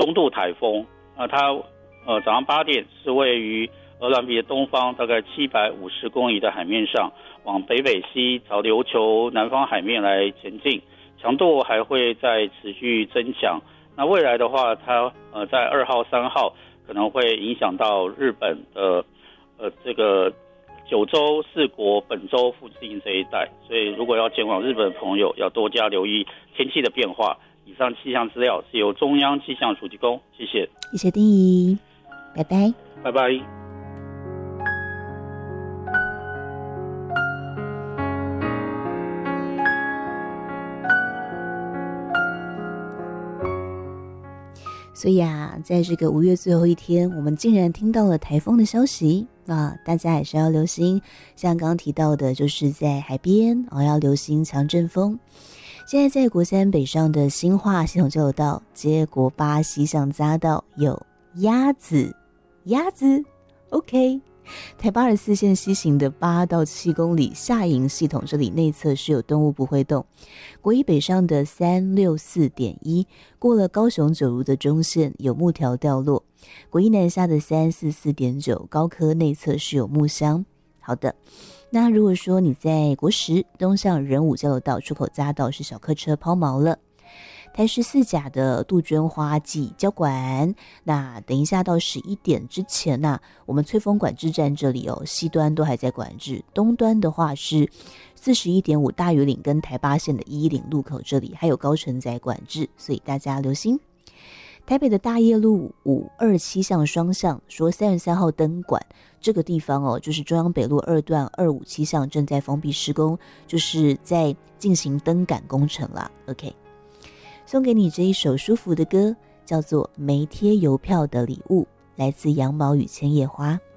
中度台风。它早上8点是位于鹅銮鼻的东方，大概750公里的海面上，往北西朝琉球南方海面来前进，强度还会再持续增强。那未来的话，它在2号、3号可能会影响到日本的这个九州、四国、本州附近这一带，所以如果要前往日本的朋友，要多加留意天气的变化。以上气象资料是由中央气象署提供，谢谢。 谢谢丁怡，拜拜， 拜拜。 所以啊，在这个5月最后一天，我们竟然听到了台风的消息啊！大家还是要留心，像刚刚提到的，就是在海边要留心强阵风。现在在国3北上的新化系统交流道接国8西向匝道有鸭子 ，OK。台84线西行的8到7公里下营系统，这里内侧是有动物不会动。国1北上的364.1过了高雄九如的中线有木条掉落。国1南下的344.9高科内侧是有木箱。好的，那如果说你在国10东向仁武交流道出口匝道是小客车抛锚了。台14甲的杜鹃花季交管，那等一下到11点之前我们翠峰管制站这里西端都还在管制，东端的话是41.5大屿岭跟台8线的110路口这里还有高承载管制，所以大家留心。台北的大业路527向双向说3月3号灯管这个地方就是中央北路2段257向正在封闭施工，就是在进行灯杆工程啦。 OK，送给你这一首舒服的歌，叫做没贴邮票的礼物，来自羊毛与千叶花。